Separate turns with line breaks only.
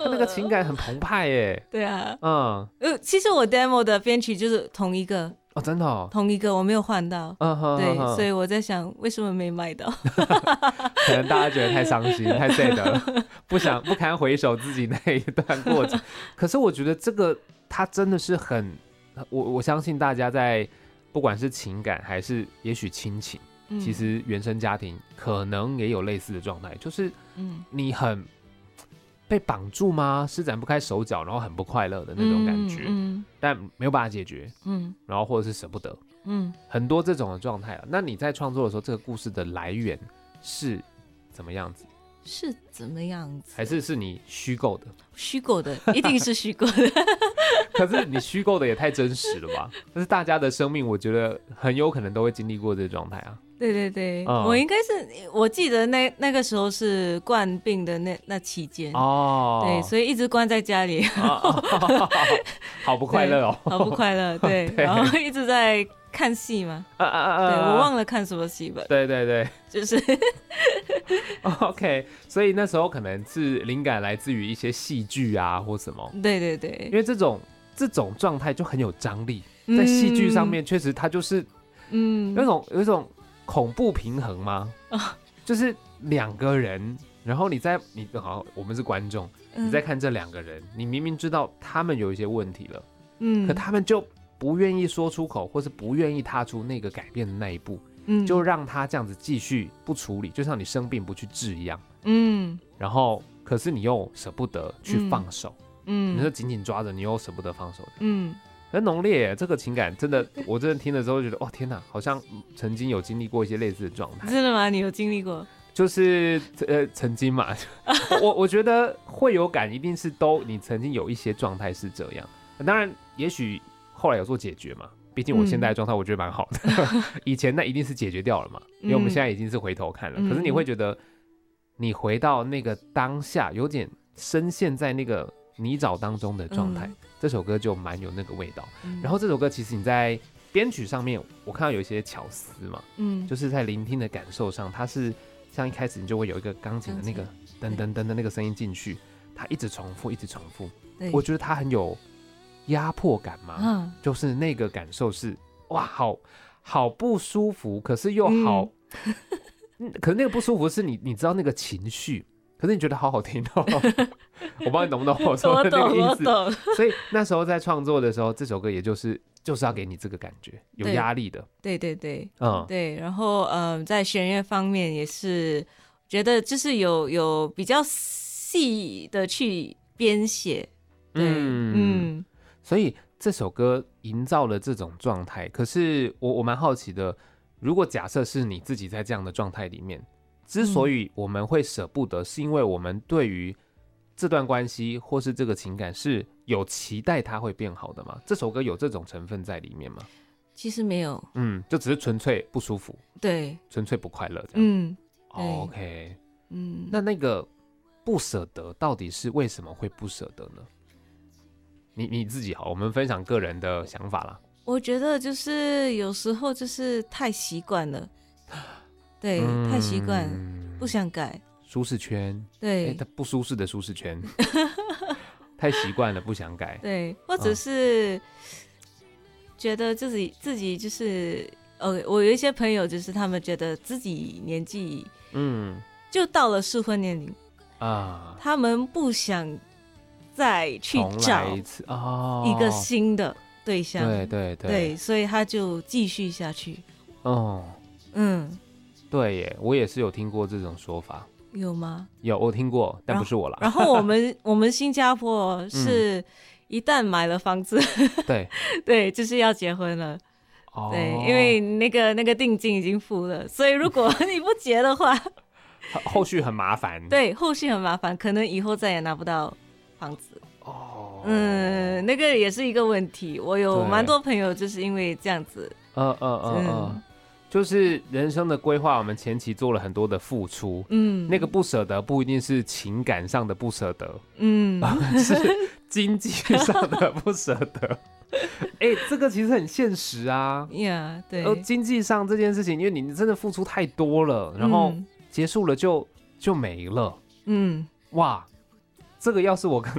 那个情感很澎湃耶。
对啊，其实我 demo 的编曲就是同一个
哦，真的哦，
同一个，我没有换到。对，所以我在想为什么没买到。
可能大家觉得太伤心太 sad 了，不堪回首自己那一段过程。可是我觉得这个它真的是很，我相信大家在不管是情感还是也许亲情，其实原生家庭可能也有类似的状态，就是你很被绑住吗？施展不开手脚，然后很不快乐的那种感觉，但没有办法解决，然后或者是舍不得，很多这种的状态。那你在创作的时候，这个故事的来源是怎么样子？
是怎么样子？
还是你虚构的？
虚构的，一定是虚构的。
可是你虚构的也太真实了吧？但是大家的生命，我觉得很有可能都会经历过这个状态啊。
对对对，我应该是，我记得那个时候是冠病的那期间哦，对，所以一直关在家里，
好不快乐哦，
好不快乐，对，然后一直在看戏嘛，对，我忘了看什么戏吧，
对对对，
就是
OK， 所以那时候可能是灵感来自于一些戏剧啊或什么，
对对对，
因为这种状态就很有张力，在戏剧上面确实它就是有一种恐怖平衡吗？就是两个人，然后好，我们是观众，你在看这两个人，你明明知道他们有一些问题了，可他们就不愿意说出口，或是不愿意踏出那个改变的那一步，就让他这样子继续不处理，就像你生病不去治一样，然后可是你又舍不得去放手，你就紧紧抓着，你又舍不得放手，很浓烈，这个情感真的，我真的听的时候觉得，哦天哪，好像曾经有经历过一些类似的状态。
真的吗？你有经历过？
就是曾经嘛，我觉得会有感，一定是你曾经有一些状态是这样。当然，也许后来有做解决嘛，毕竟我现在的状态我觉得蛮好的，以前那一定是解决掉了嘛，因为我们现在已经是回头看了。可是你会觉得，你回到那个当下，有点深陷在那个泥沼当中的状态。这首歌就蛮有那个味道，然后这首歌其实你在编曲上面，我看到有一些巧思嘛，就是在聆听的感受上，它是像一开始你就会有一个钢琴的那个噔噔噔的那个声音进去，它一直重复，一直重复，我觉得它很有压迫感嘛，就是那个感受是哇，好不舒服，可是又好，可是那个不舒服是你知道那个情绪。可是你觉得好好听哦，我不知道你懂不懂我说的那个意思。所以那时候在创作的时候，这首歌也就是要给你这个感觉，有压力的。
对对对，对。然后在弦乐方面也是觉得就是有比较细的去编写。对，
所以这首歌营造了这种状态。可是我蛮好奇的，如果假设是你自己在这样的状态里面。之所以我们会舍不得，是因为我们对于这段关系或是这个情感是有期待它会变好的吗？这首歌有这种成分在里面吗？
其实没有，
就只是纯粹不舒服，
对，
纯粹不快乐这样。OK，那个不舍得到底是为什么会不舍得呢？你自己好，我们分享个人的想法啦。
我觉得就是有时候就是太习惯了。对，太习惯，不想改，
舒适圈，
对，
它不舒适的舒适圈，太习惯了，不想改，
对，或者是觉得自己就是，我有一些朋友就是他们觉得自己年纪，就到了适婚年龄啊，他们不想再去找一个新的对象，对，所以他就继续下去，
对耶，我也是有听过这种说法。
有吗？
有，我听过，但不是我啦。
然后我们新加坡是一旦买了房子，
对
对，就是要结婚了。对，因为那个定金已经付了，所以如果你不结的话，
后续很麻烦。
对，后续很麻烦，可能以后再也拿不到房子。那个也是一个问题。我有蛮多朋友就是因为这样子。
就是人生的规划，我们前期做了很多的付出，那个不舍得不一定是情感上的不舍得，是经济上的不舍得。这个其实很现实啊。
对。
经济上这件事情，因为你真的付出太多了，然后结束了就没了。哇，这个要是我可